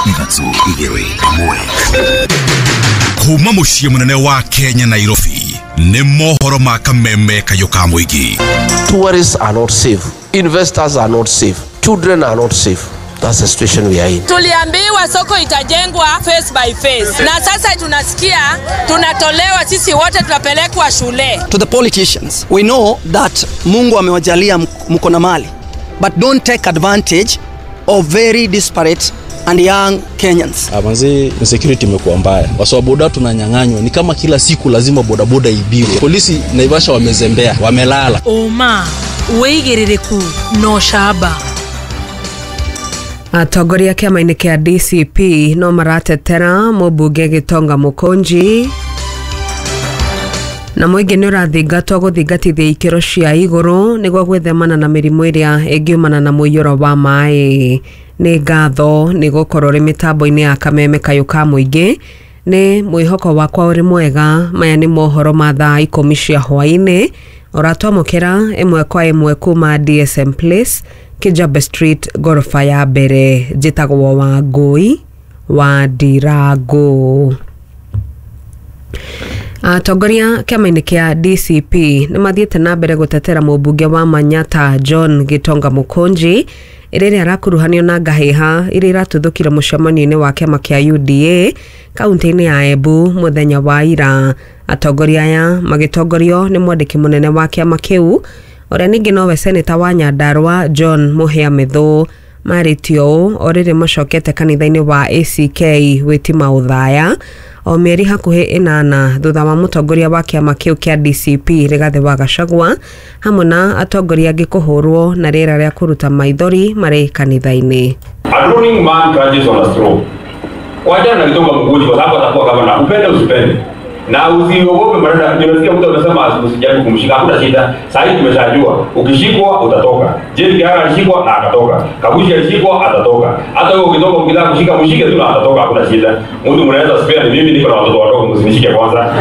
Ithatũ igĩrĩ ĩmwe. Kuma mũciĩ mũnene wa Kenya Nairobi nĩ mohoro ma kameme kayo ka mũingĩ. Tourists are not safe. Investors are not safe. Children are not safe. That's the situation we are in. Tuliambiwa soko itajengwa face by face. Na sasa tunasikia tunatolewa sisi wote tunapelekwa shule. To the politicians, we know that Mungu amewajalia mko na mali, but don't take advantage of very disparate and young Kenyans. Manzi insecurity imekuwa mbaya. Wasoboda tunanyang'anywa. Ni kama kila siku lazima bodaboda ibiwe. Polisi Naivasha wamezembea, wamelala. Oma, weigerereku no shaba. Atongoria kiama-inĩ kia DCP no maratetera mũmbunge Gitonga Mũkũnji na mũingĩ nĩ ũrathingatwo gũthingatithia ikĩro cia igũrũ nĩguo gwĩthemana na mĩrimũ ĩrĩa ĩngiumana na mũiyũro wa maĩ. Nĩ ngatho nĩ gũkorwo rĩ mĩtambo-inĩ ya kameme kayo ka mũingĩ. Nĩ mwĩhoko wakwa ũrĩ mwega. Maya nĩ mohoro ma thaa 10 cia hwaĩ-inĩ ũratwamũkĩra ĩmwe kwa ĩmwe kuma DSM Place Kijabe Street gorofa ya mbere. Njĩtagwo Wangui wa Ndirangu. Atongoria kiama-inĩ kia DCP nĩ mathiĩte na mbere gũtetera mũmbunge wa Manyata John Gitonga Mũkũnji ĩrĩa arakuruhanio na ngahĩha iria iratuthũkire mũcemanio-inĩ wa kiama kia UDA kaunti-inĩ ya Embu mũthenya wa ira. Atongoria aya magĩtongorio nĩ mwandĩki mũnene wa kiama kĩu ũrĩa ningĩ nowe seneta wa Nyandarua John Mũhĩa Mĩthũ. Marĩtio o rĩrĩ macokete kanitha-inĩ wa ACK Wĩtima Ũthaya o mĩeri hakuhĩ 8 thutha wa mũtongoria wa kiama kĩu kia DCP Rigathĩ wa Gachagua hamwe na atongoria angĩ kũhũrwo na rĩera rĩa kũruta maithori marĩ kanitha-inĩ. A drowning man crashes on a straw. Wajana Gitonga Mũkũnji kwa sababu atakuwa gavana, upende usipende. Na usiogope maneno. Nimesikia mtu anasema usijaribu kumshika, hakuna shida. Sasa tumeshajua ukishikwa utatoka. Jerry Kiara alishikwa na akatoka. Kabushi alishikwa atatoka. Hata wewe ukitoka ukitaka kushika mshike tu na atatoka, hakuna shida. Mtu mnaweza spare, mimi niko na watoto wadogo, msinishike kwanza.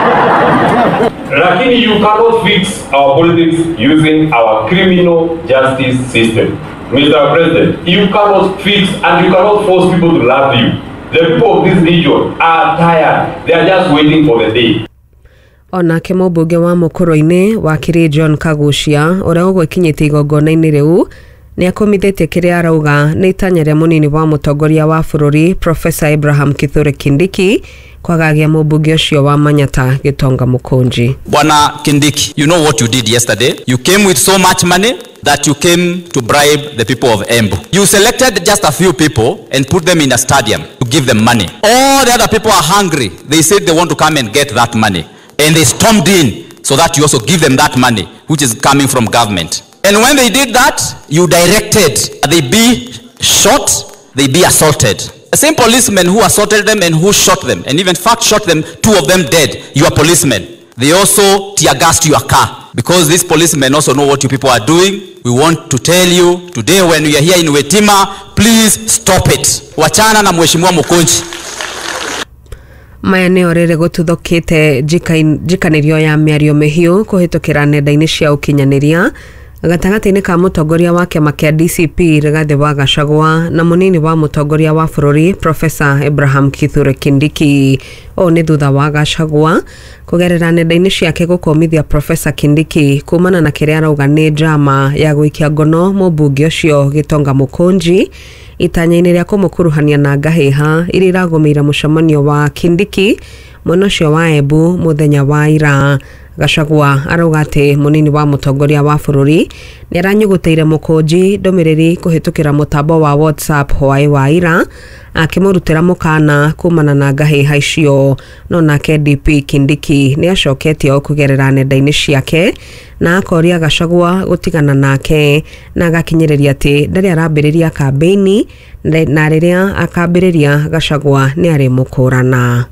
Lakini you cannot fix our politics using our criminal justice system. Mr. President, you cannot fix and you cannot force people to love you. The people of this region are tired. They are just waiting for the day. Onake mũmbunge wa Mũkũrũ-inĩ wakiri John Kagucia ũrĩa ũgũkinyĩte igongona-inĩ rĩu nĩ akomitĩtie kĩrĩa arauga nĩ itanya rĩa mũnini wa mũtongoria wa bũrũri Professor Abraham Kithure Kindiki kwagagia mũmbunge ũcio wa Manyata Gitonga Mũkũnji. Bwana Kindiki, you know what you did yesterday? You came with so much money that you came to bribe the people of Embu. You selected just a few people and put them in a stadium to give them money. All the other people are hungry. They said they want to come and get that money. And they stormed in so that you also give them that money, which is coming from government. And when they did that, you directed they be shot, they be assaulted. The same policemen who assaulted them and who shot them, and even fact shot them, 2 of them dead, you are policemen. They also tear gassed your car. Because these policemen also know what you people are doing. We want to tell you today when we are here in Wĩtima, please stop it. Wachana na Mheshimiwa Mũkũnji. Maya nĩ orĩrĩ gũtuthũkĩte njikanĩrio ya mĩario mĩhiũ kũhĩtũkĩra nenda-inĩ cia ũkinyanĩria gatagatĩ-inĩ ka mũtongoria wa kĩama kĩa DCP Rigathĩ wa Gachagua na mũnini wa mũtongoria wa bũrũri Professor Abraham Kithure Kindiki. O nĩ thutha wa Gachagua kũgerera nenda-inĩ ciake gũkomithia Professor Kindiki kumana na kĩrĩa arauga nĩ drama ya gũikia ngono mũmbunge ũcio Gitonga Mũkũnji itanya-inĩ rĩa kũmũkuruhania na ngahĩha iria iragũmĩire mũcemanio wa Kindiki mwena ũcio wa Embu mũthenya wa ira. Gachagua arauga atĩ mũnini wa mũtongoria wa bũrũri nĩ aranyugũteire Mũkũnji ndũmĩrĩri kũhĩtũkĩra mũtambo wa WhatsApp hwaĩ wa ira akĩmũrutĩra mũkana kumana na ngahĩha icio. No nake DP Kindiki nĩ acoketie o kũgerera nenda-inĩ ciake na akoria Gachagua gũtigana nake na agakinyĩrĩria atĩ ndarĩ arambĩrĩria kambĩini na rĩrĩa akambĩrĩria Gachagua nĩ arĩ mũkũrana.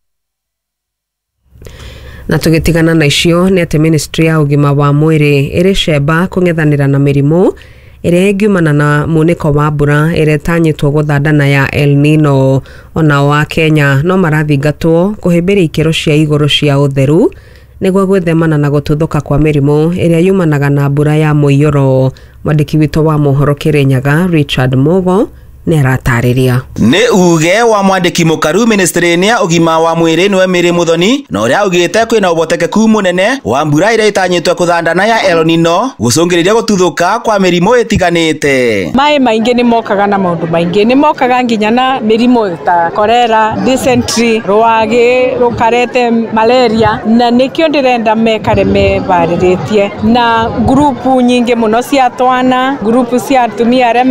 Na tũgĩtigana na icio nĩ atĩ ministry ya ũgima wa mwĩrĩ ĩrĩ cemba kũng'ethanĩra na mĩrimũ ĩrĩa ĩngiumana na mũnĩko wa mbura ĩrĩa ĩtanyĩtwo gũthandana ya El Nino. Onao wa Kenya no marathingatwo kũhĩmbĩria ikĩro cia igũrũ cia ũtheru nĩguo gwĩthemana na gũtuthũka kwa mĩrimũ ĩrĩa yumanaga na mbura ya mũiyũro. Mwandĩki witũ wa mohoro Kĩrĩnyaga Richard Mogo nĩ aratarĩria. Nĩ uge wa mwandĩki mũkaru ministry-inĩ ya ũgima wa mwĩrĩ nĩwe Mary Muthoni, na ũrĩa augĩte kwĩna ũhotekeku mũnene wa mbura ĩrĩa ĩtanyĩtwo kũthandana ya El Nino gũcũngĩrĩria gũtuthũka kwa mĩrimũ ĩtiganĩte. Maĩ maingĩ nĩ mokaga na maũndũ maingĩ, nĩ mokaga nginya na mĩrimũ ta cholera, dysentery, rwagĩ rũkarete, malaria, na nĩkĩo ndĩrenda mekare mebarĩrĩtie na grupu nyingĩ mũno cia twana, grupu cia atumia arĩa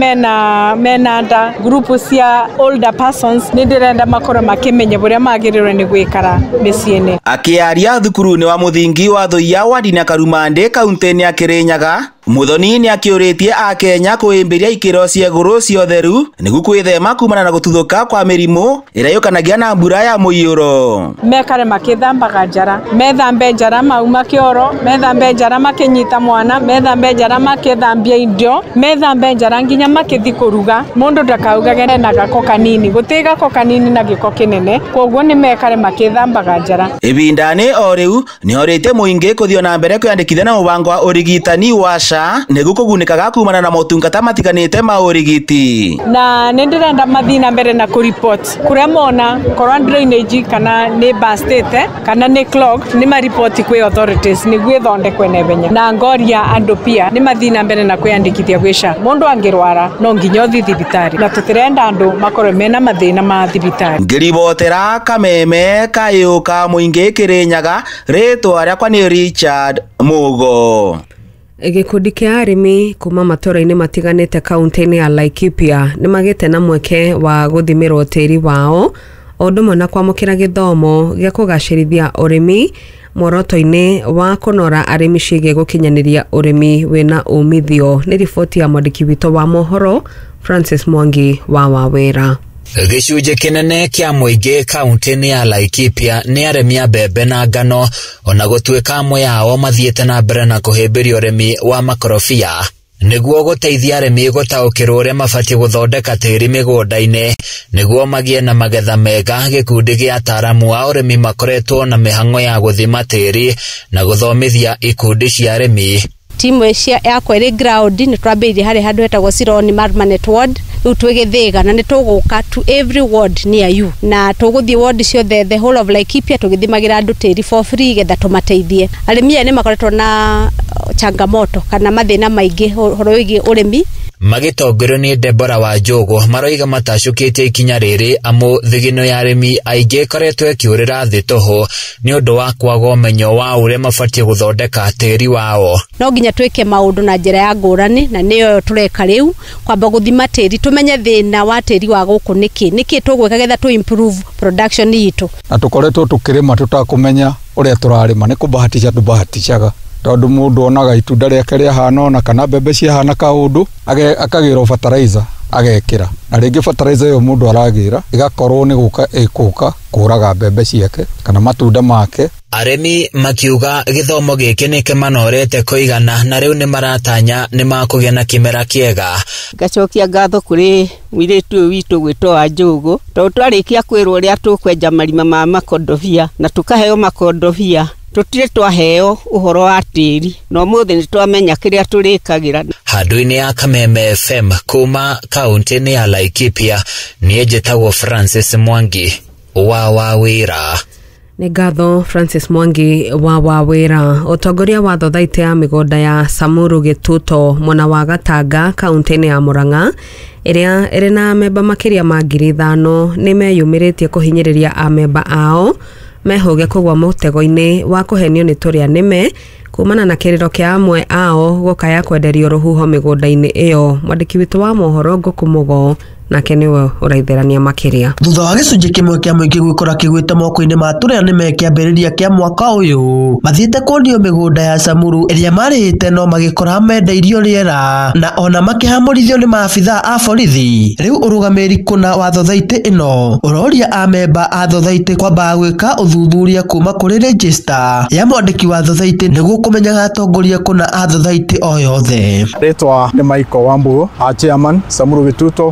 mena nda, grupu cia older persons, nĩ ndĩrenda makorwo makĩmenya ũrĩa magĩrĩirwo nĩ gwĩkara mĩciĩ-inĩ. Akĩaria thukuru-inĩ wa mũthingi wa Thũiya wa Ndina Karumande kaunti-inĩ ya Kĩrĩnyaga, Muthoni nĩ akĩũrĩtie Akenya kwĩmbĩria ikĩro cia igũrũ cia ũtheru nĩguo kwĩthema kumana na gũtuthũka kwa mĩrimũ ĩrĩa yũkanagia na mbura ya mũiyũro. Mekare makĩthambaga njara, methambe njara mauma kĩoro, methambe njara makĩnyita mwana, methambe njara makĩthambia indo, methambe njara nginya makĩthi kũruga. Mũndũ ndakaugage na gako kanini, gũtĩ gako kanini na gĩko kĩnene, koguo nĩ mekare makĩthambaga njara. Ibinda-inĩ o rĩu nĩ horĩte mũingĩ kũthiĩ na mbere kwĩyandĩkithia na mũbango wa ũrigitani wa nĩguo kũgunĩkaga kumana na motungata matiganĩte ma ũrigiti. Na nĩ ndĩrenda mathiĩ na mbere na kũripoti kũrĩa mona korwo drainage kana nĩ burstĩte kana nĩ clogged, nĩ maripoti kwĩ authorities nĩguo ĩthondekwo naihenya. Na ngoria andũ pia nĩ mathiĩ na mbere na kwĩyandĩkithia gwĩ SHA. Mũndũ angĩrwara no nginya ũthiĩ thibitarĩ, na tũtirenda andũ makorwo mena mathĩna ma thibitarĩ. Ngĩribotera Kameme Kayũ ka mũingĩ Kĩrĩnyaga, rĩtwa rĩakwa nĩ Richard Mugo. Gĩkundi kĩa arĩmi kuma matũra-inĩ matiganĩte kaunti-inĩ ya Laikipia nĩ magĩte na mweke wa gũthimĩrwo tĩri wao o ũndũ ũmwe na kwamũkĩra gĩthomo gĩa kũgacĩrithia ũrĩmi muoroto-inĩ wa kũnora arĩmi ciĩgiĩ gũkinyanĩria ũrĩmi wĩna umithio. Nĩ riboti ya mwandĩki witũ wa mohoro Francis Mwangi wa Wawera. Gĩcunjĩ kĩnene kĩa mũingĩ kaunti-inĩ ya Laikipia nĩ arĩmi a mbembe na ngano, ona gũtuĩka amwe yao mathiĩte na mbere na kũhĩmbĩria ũrĩmi wa makorobia nĩguo gũteithia arĩmi gũtaũkĩrwo ũrĩa mabatiĩ gũthondeka tĩri mĩgũnda-inĩ nĩguo magĩe na magetha mega. Gĩkundi gĩa ataaramu a ũrĩmi makoretwo na mĩhang'o ya gũthima tĩri na gũthomithia ikundi cia arĩmi. Timu yakwa ĩrĩ ground nĩ twambĩrĩirie harĩ handũ hetagwo Sironi Marmanet Ward, rĩu twĩgĩthĩga na nĩ tũgũka to every ward near you, na tũgũthiĩ ward ciothe the whole of Laikipia tũgĩthimagĩra andũ tĩri for free getha tũmateithie. Arĩmi aya nĩ makoretwo na changamoto kana mathĩna maingĩ horo wĩgiĩ ũrĩmi. Magĩtongorio nĩ Deborah Wanjũgũ maroiga matacũkĩtie ikinya rĩrĩ amu thigino ya arĩmi aingĩ ĩkoretwo ĩkĩũrĩra thĩ tũhũ nĩ ũndũ wa kwaga ũmenyo wa ũrĩa mabatiĩ gũthondeka tĩri wao. No nginya twĩke maũndũ na njĩra ya ngũrani, na nĩyo tũreka rĩu kwamba gũthima tĩri, tũmenye thĩna wa tĩri wa gũkũ nĩkĩ tũgwĩka getha tu improve production itũ. Na tũkoretwo tũkĩrĩma tũtakũmenya ũrĩa tũrarĩma, nĩ kũbahatisha tũbahaticaga tondũ mũndũ onaga itunda rĩake rĩahana ona kana mbembe ciahana kaũndũ akagĩrwo fertilizer agekĩra, na rĩngĩ fertilizer ĩyo mũndũ aragĩra ĩgakorwo nĩ gũka kũraga mbembe ciake kana matunda make. Arĩmi makiuga gĩthomo gĩkĩ nĩ kĩmanorete kũigana na rĩu nĩ maratanya nĩ makũgĩa na kĩmera kĩega. Ngacokia ngatho kũrĩ mũirĩtu ũyũ witũ gwĩtwo Wanjũgũ tondũ twarĩkia kwĩrwo ũrĩa tũkwenja marima ma makondobia na tũkaheo makondobia, tũtirĩ twaheo ũhoro wa tĩri, no mũthĩ nĩ twamenya kĩrĩa tũrĩkagĩra. Handũ-inĩ ya Kameme FM kuma kaunti-inĩ ya Laikipia niĩ njĩtagwo Francis Mwangi wa Wawera. Nĩ ngatho Francis Mwangi wa Wawera. Ũtongoria wa thothaitĩ ya mĩgũnda ya Samuru Gĩtuto mwena wa Gatanga kaunti-inĩ ya Murang'a ĩrĩa ĩrĩ na memba makĩria ma 5,000 nĩ meyumĩrĩtie kũhinyĩrĩria amemba ao mehũge kũgwa mũtego-inĩ wa kũhenio nĩ tũrĩa nĩme kumana na kĩrĩro kĩa amwe ao gũkaya kwenderio rũhuho mĩgũnda-inĩ ĩyo. Mwandĩki witũ wa mohoro Ngũkũ Mũgo nake nĩwe ũraitherania makĩria. Thutha wa gĩcunjĩ kĩmwe kĩa mũingĩ gwĩkora kĩgwĩte moko-inĩ ma tũrĩa nĩme kĩambĩrĩria kĩa mwaka ũyũ mathiĩte kuonio mĩgũnda ya Samuru ĩrĩa marĩte no magĩkora mendeirio rĩera na ona makĩhamũrithio nĩ maabithaa a borithi. Rĩu ũrũgamĩrĩri kũna wa thothaitĩ ĩno ũroria amemba a thothaitĩ kwamba gwĩka ũthuthuria kuma kũrĩ register ya mwandĩki wa thothaitĩ nĩguo kũmenyaga atongoria kũna a thothaitĩ o yothe. Rĩtwa nĩ Michael Wambũgũ, chairman Samuru Gĩtuto Farmers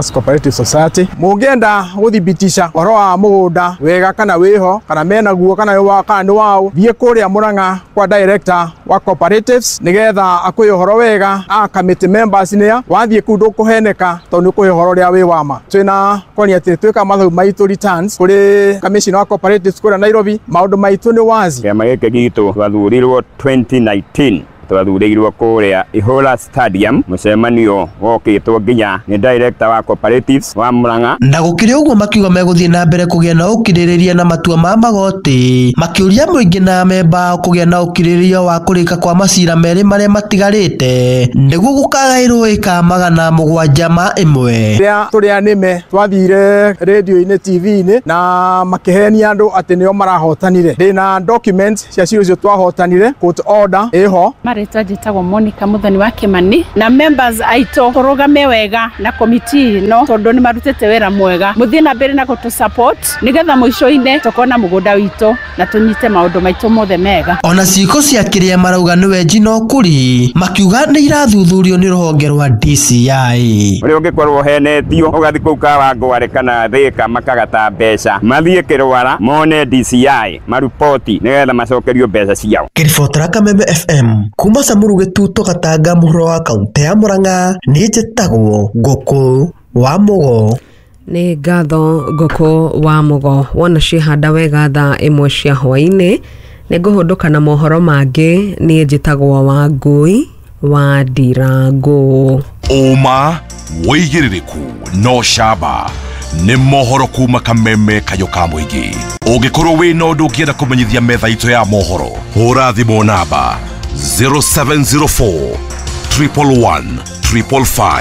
Members Cooperative Society mungenda guthibitisha horo wa mugunda wega kana wiho kana mena guo kana yo kana wao thie kuria Murang'a kwa director wa cooperatives nigetha akuye horo wega a committee members nia wathie kundu kuheneka tondu kuye horo ria wi wama twina kwani ati twika mathu maitu returns kuri commissioner wa cooperatives kura Nairobi maundu maitu ni wazi kiama giki gitu twathurirwo 2019 twathurirwo kuria Ihura Stadium mucemanio wokitwo nginya ni director wa cooperatives wa Murang'a na gukiri uguo makiuga meguthie na mbere kugia na ukiririria na matua ma magoti makiuria muingi na memba kugia na ukiririria wa kurika kwa macira meri maria matigarite niguo gukagairwo ika magana mugwanja ma imwe ria turia nime twathire radio-ini TV-ini na makihenia andu ati nio marahotanire ndina documents cia ciucio twahotanire court order iho Maritwa jitagwo Monica Muthoni wa Kimani na members aito kurugame wega na committee no tondu ni marutete wera mwega muthie na mbere na gutu support nigetha muico-ine tukona mugunda wito na tunyite maundu maitu mothe mega ona ciiko cia kiria marauga ni wenji no kuri makiuga ni irathuthurio ni ruhonge rwa DCI uri ungikorwo henetio ugathi kuu Kawangware kana Thika makagata mbeca mathie kirwara mone DCI marupoti nigetha macokerio mbeca ciao Kiribotera Kameme FM kuma Samuru Gituto Gatanga muhuro wa kaunti ya Murang'a ni njitagwo Ngũkũ wa Mũgo ni ngatho Ngũkũ wa Mũgo wona cihanda wega thaa imwe cia hwaini ni nguhunduka na mohoro mangi ni njitagwo Wangui wa Ndirangu Uma wigiririku no shaba ni mohoro kuma Kameme Kayoka Muingi ungikorwo wi no ndu ngienda kumenyithia metha itu ya mohoro hura thimu namba 0704 111 555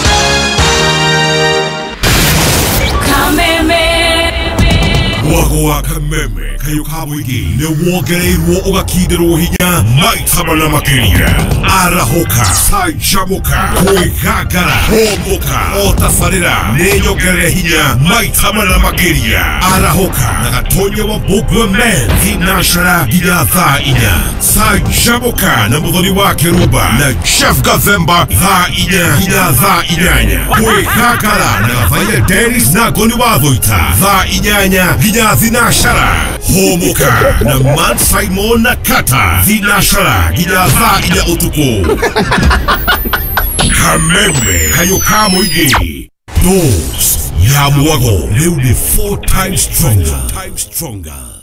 Kameme Wago wa Kameme Kayoka Muingi ni wongereirwo ugakindirwo hinya maita mana makiria arahoka sajamuka kwigagara homoka otafarira ni nyongere hinya maita mana makiria arahoka na gatonye wa Bugwe Men Vinashara ginya thaa inya sajamuka na Muthoni wa Kiruba na Chef Gathemba thaa inya ginya thaa inyanya kwigagara na Gathaia Dennis na Goni wa Thoita thaa inyanya ginya Vinashara homoka na Man Simon na Kata Vinashara ginya thaa inya utuku Kameme Kayoka Muingi Dose ya Mwago leo ni 4 times stronger